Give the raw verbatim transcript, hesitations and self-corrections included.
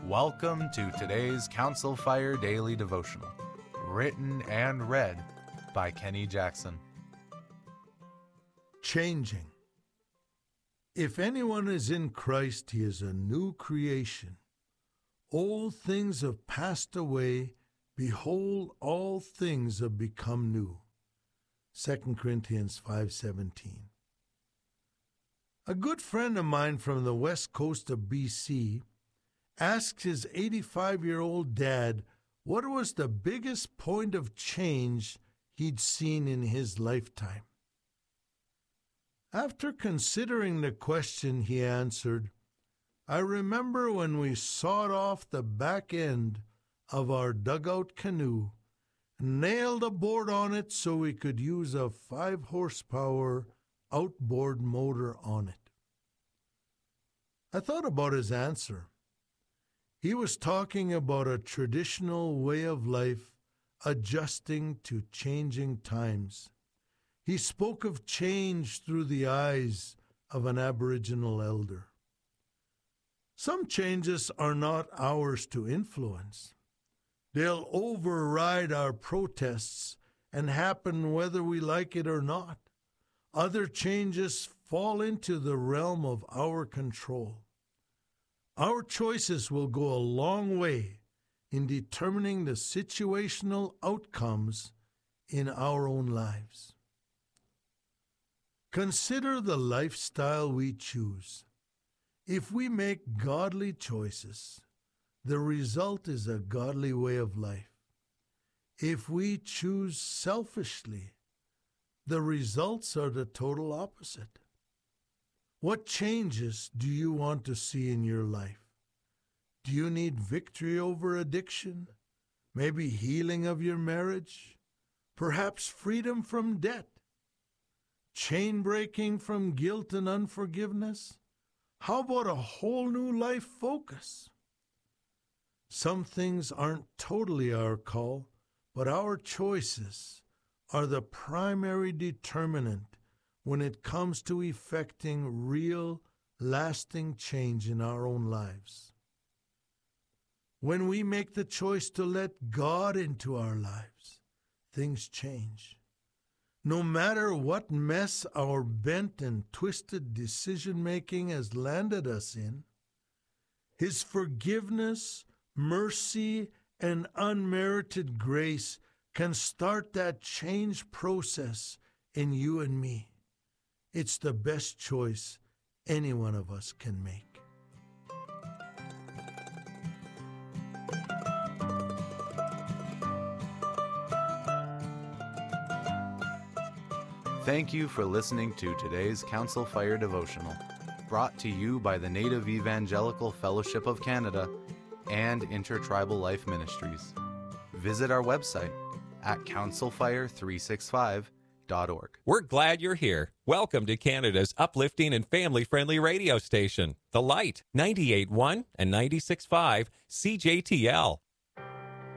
Welcome to today's Council Fire Daily Devotional, written and read by Kenny Jackson. Changing. If anyone is in Christ, he is a new creation. Old things have passed away. Behold, all things have become new. Second Corinthians five seventeen. A good friend of mine from the west coast of B C asked his eighty-five-year-old dad what was the biggest point of change he'd seen in his lifetime. After considering the question, he answered, "I remember when we sawed off the back end of our dugout canoe and nailed a board on it so we could use a five-horsepower outboard motor on it." I thought about his answer. He was talking about a traditional way of life adjusting to changing times. He spoke of change through the eyes of an Aboriginal elder. Some changes are not ours to influence. They'll override our protests and happen whether we like it or not. Other changes fall into the realm of our control. Our choices will go a long way in determining the situational outcomes in our own lives. Consider the lifestyle we choose. If we make godly choices, the result is a godly way of life. If we choose selfishly, the results are the total opposite. What changes do you want to see in your life? Do you need victory over addiction? Maybe healing of your marriage? Perhaps freedom from debt? Chain breaking from guilt and unforgiveness? How about a whole new life focus? Some things aren't totally our call, but our choices are the primary determinant when it comes to effecting real, lasting change in our own lives. When we make the choice to let God into our lives, things change. No matter what mess our bent and twisted decision-making has landed us in, His forgiveness, mercy, and unmerited grace can start that change process in you and me. It's the best choice any one of us can make. Thank you for listening to today's Council Fire Devotional, brought to you by the Native Evangelical Fellowship of Canada and Intertribal Life Ministries. Visit our website at council fire three sixty-five dot org. We're glad you're here. Welcome to Canada's uplifting and family-friendly radio station, The Light, ninety-eight point one and ninety-six point five C J T L.